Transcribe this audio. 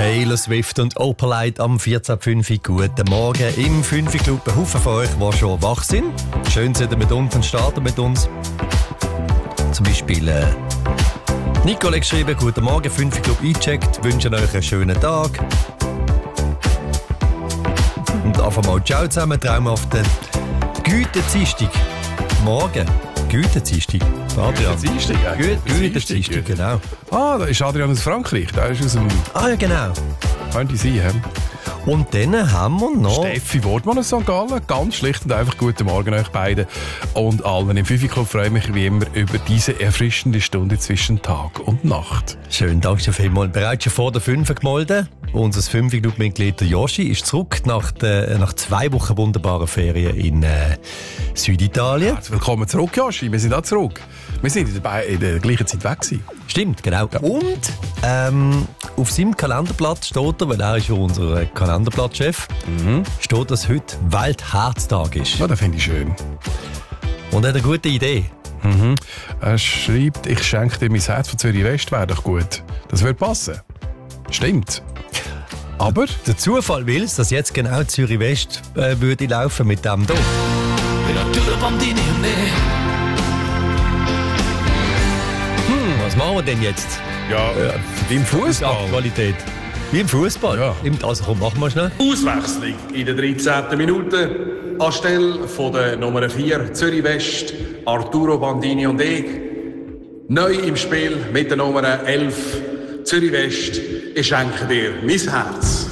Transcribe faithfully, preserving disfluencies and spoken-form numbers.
Taylor Swift und Opalite am vierzehn Uhr fünf. Guten Morgen im fünf Club. Ein Haufen von euch, die schon wach sind. Schön, seid ihr mit uns und starten mit uns. Zum Beispiel äh, Nicole geschrieben, guten Morgen, fünf Club eingecheckt, wünschen euch einen schönen Tag. Und einfach mal ciao zusammen, traumhaften Gütezistig. Morgen. Gütezistig. Adrian. Gütezistig, ja. Gütezistig, genau. Ah, da ist Adrian aus Frankreich. Der ist aus dem... Ah, ja, genau. Könnte sein, ja. Und dann haben wir noch... Steffi Wortmann aus Sankt Gallen. Ganz schlicht und einfach guten Morgen euch beiden. Und allen im fünf Club freue mich wie immer über diese erfrischende Stunde zwischen Tag und Nacht. Schön, danke schön vielmals. Bereits schon vor der fünf gemeldet. Unser fünf Club-Mitglied Yoshi ist zurück nach, der, nach zwei Wochen wunderbaren Ferien in äh, Süditalien. Ja, willkommen zurück, Yoshi. Wir sind auch zurück. Wir sind in der, in der gleichen Zeit weg gewesen. Stimmt, genau. Ja. Und ähm, auf seinem Kalenderblatt steht er, weil er ist ja unser Kalenderblattchef, mhm. steht, dass heute Weltherztag ist. Ja, das finde ich schön. Und er hat eine gute Idee. Mhm. Er schreibt, ich schenke dir mein Herz von Zürich West, wäre doch gut. Das würde passen. Stimmt. Aber der Zufall will es, dass jetzt genau Zürich West äh, würde laufen mit dem hier. Hm, was machen wir denn jetzt? Ja, äh, im Fußball. Qualität. Wie im Fußball. Ja. Also komm, machen wir schnell. Auswechslung in der dreizehnten Minute. Anstelle von der Nummer vier Zürich West, Arturo Bandini und ich. Neu im Spiel mit der Nummer elf Zürich West. Ich schenke dir mein Herz.